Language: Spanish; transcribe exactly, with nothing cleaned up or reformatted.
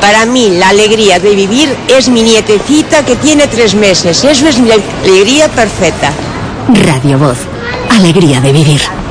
Para mí la alegría de vivir es mi nietecita que tiene tres meses. Eso es mi alegría perfecta. Radio Voz. Alegría de vivir.